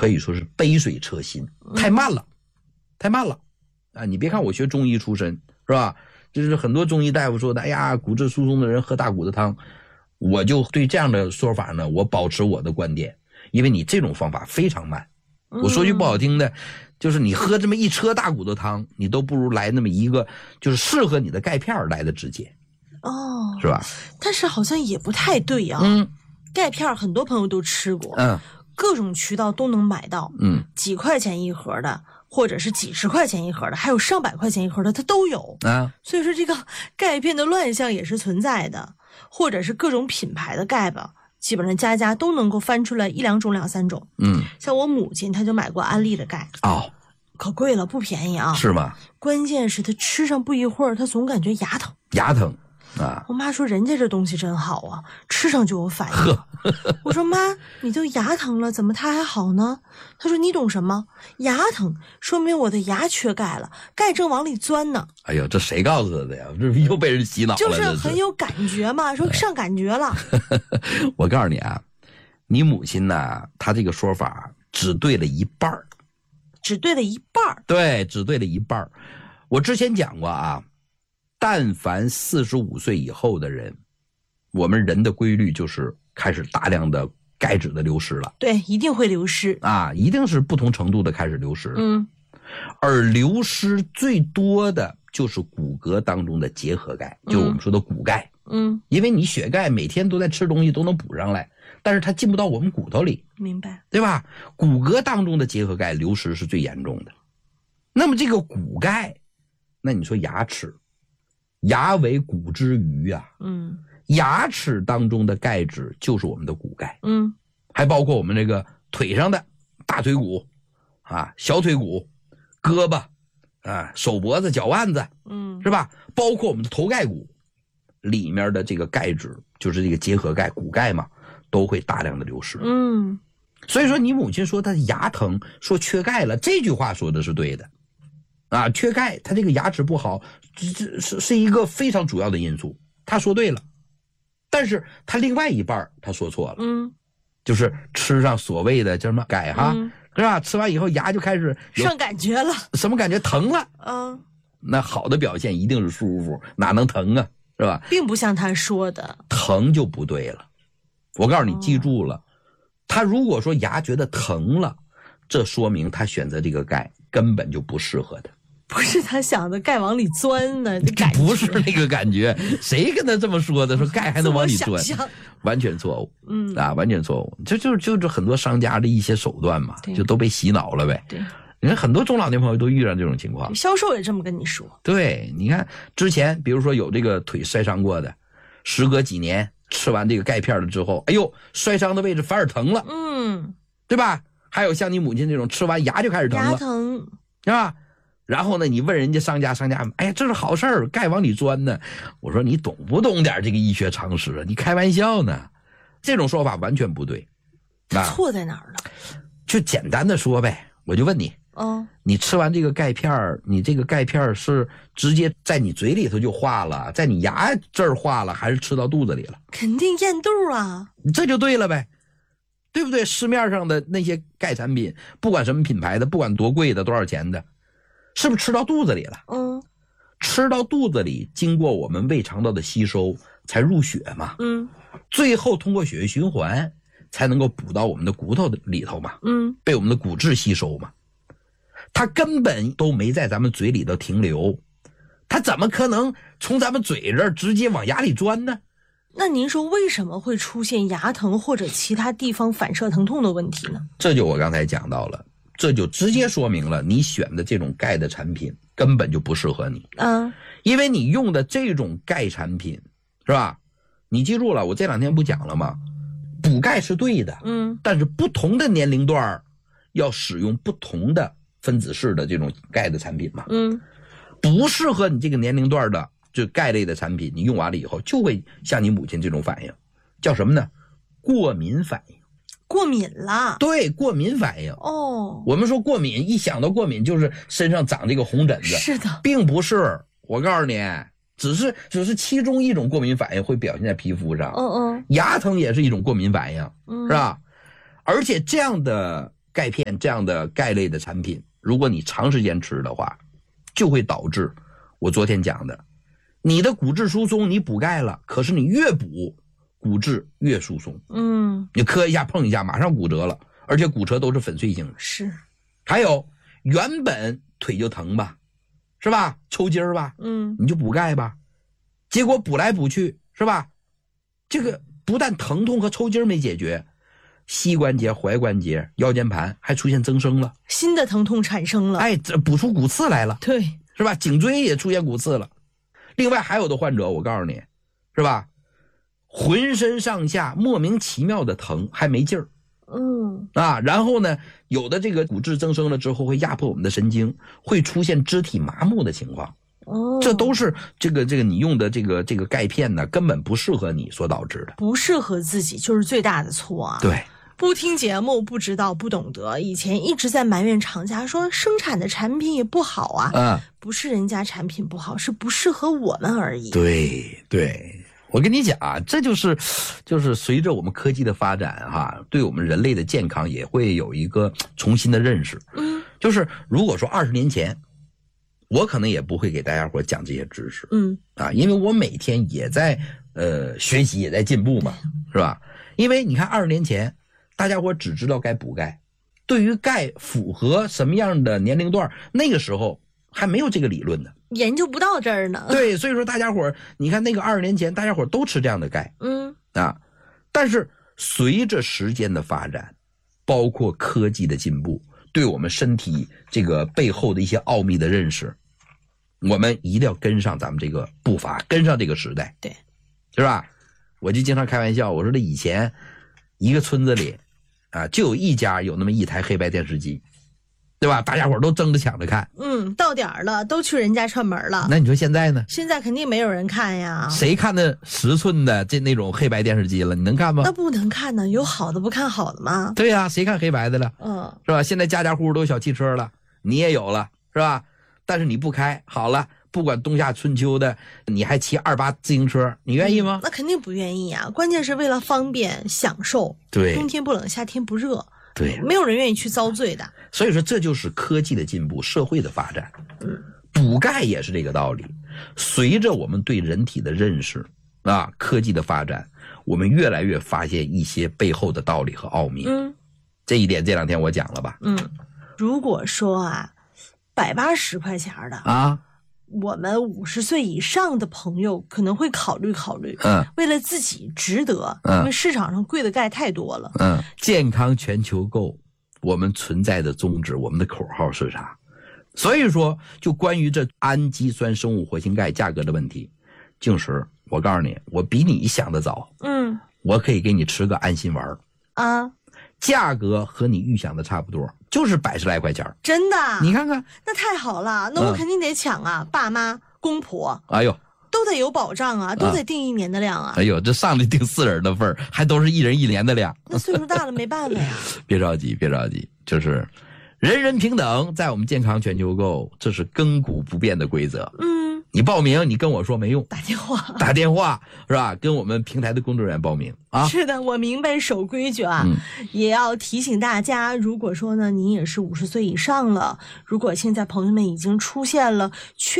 可以说是杯水车薪，太慢了，太慢了啊！你别看我学中医出身，是吧？就是很多中医大夫说的，哎呀，骨质疏松的人喝大骨头汤，我就对这样的说法呢，我保持我的观点，因为你这种方法非常慢。我说句不好听的，就是你喝这么一车大骨头汤，你都不如来那么一个就是适合你的钙片来的直接，是吧？ 但是好像也不太对啊。钙片很多朋友都吃过，各种渠道都能买到，几块钱一盒的，或者是几十块钱一盒的，还有上百块钱一盒的，它都有啊。所以说这个钙片的乱象也是存在的，或者是各种品牌的钙吧。基本上家家都能够翻出来1、2种、2、3种。像我母亲她就买过安利的钙，可贵了，不便宜啊。 是吗？ 关键是她吃上不一会儿，她总感觉牙疼。 牙疼啊！ 我妈说人家这东西真好啊，吃上就有反应。我说妈，你都牙疼了，怎么它还好呢？她说你懂什么？牙疼说明我的牙缺钙了，钙正往里钻呢。 哎呦，这谁告诉他的呀？这又被人洗脑了。 就是很有感觉嘛，说上感觉了。 我告诉你啊，你母亲呢，她这个说法只对了一半儿。 只对了一半儿？ 对，只对了一半儿。我之前讲过啊，但凡45岁以后的人，我们人的规律就是开始大量的钙质的流失了。 对，一定会流失啊，一定是不同程度的开始流失。而流失最多的就是骨骼当中的结合钙，就是我们说的骨钙。因为你血钙每天都在吃东西都能补上来，但是它进不到我们骨头里， 明白？对吧？骨骼当中的结合钙流失是最严重的。那么这个骨钙，那你说牙齿，牙为骨之余啊，牙齿当中的钙质就是我们的骨钙，还包括我们这个腿上的大腿骨啊、小腿骨、胳膊啊、手脖子、脚腕子，是吧？包括我们的头盖骨里面的这个钙质，就是这个结合钙、骨钙嘛，都会大量的流失。所以说你母亲说她牙疼，说缺钙了，这句话说的是对的。啊，缺钙，她这个牙齿不好，这是一个非常主要的因素。她说对了，但是她另外一半她说错了。就是吃上所谓的叫什么钙哈，是吧？吃完以后牙就开始上感觉了， 什么感觉？疼了。那好的表现一定是舒服，哪能疼啊？是吧？ 并不像他说的， 疼就不对了。我告诉你，记住了，他如果说牙觉得疼了，这说明他选择这个钙根本就不适合他。 不是他想的钙往里钻呢， 不是那个感觉。谁跟他这么说的？说钙还能往里钻？完全错误。完全错误。就是很多商家的一些手段嘛，就都被洗脑了呗。 对， 你看很多中老年朋友都遇上这种情况， 销售也这么跟你说。 对，你看之前比如说有这个腿摔伤过的，时隔几年吃完这个钙片了之后，哎呦，摔伤的位置反而疼了。对吧？还有像你母亲这种吃完牙就开始疼了， 牙疼是吧？然后呢，你问人家商家，哎呀，这是好事儿，钙往里钻呢。我说你懂不懂点这个医学常识啊？你开玩笑呢？这种说法完全不对。 错在哪儿了？ 就简单的说呗，我就问你，你吃完这个钙片，你这个钙片是直接在你嘴里头就化了，在你牙这儿化了，还是吃到肚子里了？ 肯定咽肚啊， 这就对了呗。对不对？市面上的那些钙产品，不管什么品牌的，不管多贵的，多少钱的，是不是吃到肚子里了？吃到肚子里，经过我们胃肠道的吸收，才入血嘛。最后通过血液循环，才能够补到我们的骨头里头嘛。被我们的骨质吸收嘛。它根本都没在咱们嘴里头停留，它怎么可能从咱们嘴这儿直接往牙里钻呢？ 那您说为什么会出现牙疼或者其他地方反射疼痛的问题呢？ 这就我刚才讲到了，这就直接说明了你选的这种钙的产品根本就不适合你。因为你用的这种钙产品，是吧？你记住了，我这2天不讲了吗？补钙是对的，但是不同的年龄段要使用不同的分子式的这种钙的产品嘛。不适合你这个年龄段的就钙类的产品，你用完了以后就会像你母亲这种反应，叫什么呢？过敏反应。 过敏了？ 对，过敏反应。我们说过敏，一想到过敏就是身上长这个红疹子。 是的， 并不是。我告诉你，只是其中一种过敏反应会表现在皮肤上。牙疼也是一种过敏反应，是吧？而且这样的钙片这样的钙类的产品，如果你长时间吃的话，就会导致我昨天讲的，你的骨质疏松，你补钙了，可是你越补骨质越疏松，你磕一下碰一下马上骨折了，而且骨折都是粉碎性的。 是， 还有原本腿就疼吧，是吧？抽筋吧，你就补钙吧，结果补来补去，是吧？这个不但疼痛和抽筋没解决，膝关节、踝关节、腰间盘还出现增生了， 新的疼痛产生了， 哎，这补出骨刺来了， 对， 是吧？颈椎也出现骨刺了。另外还有的患者，我告诉你，是吧？浑身上下莫名其妙的疼，还没劲儿，然后呢，有的这个骨质增生了之后会压迫我们的神经，会出现肢体麻木的情况。这都是这个你用的这个钙片呢，根本不适合你所导致的， 不适合自己就是最大的错啊。 对， 不听节目，不知道，不懂得，以前一直在埋怨厂家说生产的产品也不好啊，不是人家产品不好，是不适合我们而已。 对，我跟你讲啊，这就是随着我们科技的发展哈，对我们人类的健康也会有一个重新的认识。就是如果说20年前，我可能也不会给大家伙讲这些知识，因为我每天也在学习，也在进步嘛，是吧？因为你看20年前，大家伙只知道该补钙，对于钙符合什么样的年龄段，那个时候还没有这个理论呢， 研究不到这儿呢。 对，所以说大家伙，你看那个20年前，大家伙都吃这样的钙，但是随着时间的发展，包括科技的进步，对我们身体这个背后的一些奥秘的认识，我们一定要跟上咱们这个步伐，跟上这个时代， 对， 是吧？我就经常开玩笑，我说这以前一个村子里就有一家有那么一台黑白电视机，对吧？大家伙都争着抢着看。 到点儿了，都去人家串门了。 那你说现在呢？ 现在肯定没有人看呀。 谁看那10寸的那种黑白电视机了？你能看吗？ 那不能看呢，有好的不看好的吗？ 对呀，谁看黑白的了？是吧？现在家家户户都有小汽车了，你也有了，是吧？但是你不开，好了，不管冬夏春秋的，你还骑28自行车，你愿意吗？ 那肯定不愿意啊！关键是为了方便享受， 对， 冬天不冷，夏天不热， 对， 没有人愿意去遭罪的。 所以说，这就是科技的进步，社会的发展。补钙也是这个道理。随着我们对人体的认识科技的发展，我们越来越发现一些背后的道理和奥秘。这一点这2天我讲了吧？ 如果说180块钱的我们50岁以上的朋友可能会考虑，为了自己值得，因为市场上贵的钙太多了。 健康全球购，我们存在的宗旨，我们的口号是啥？所以说，就关于这氨基酸生物活性钙价格的问题，静石，我告诉你，我比你想的早。我可以给你吃个安心丸价格和你预想的差不多，就是100来块钱。 真的？ 你看看， 那太好了，那我肯定得抢啊！爸妈、公婆， 哎呦， 都得有保障啊，都得订1年的量啊！ 哎呦，这上来订4人的份儿，还都是1人1年的量。 那岁数大了没办法呀。 别着急，就是人人平等，在我们健康全球购，这是亘古不变的规则。你报名，你跟我说没用，打电话是吧？跟我们平台的工作人员报名啊。 是的，我明白守规矩啊。也要提醒大家，如果说呢，你也是50岁以上了，如果现在朋友们已经出现了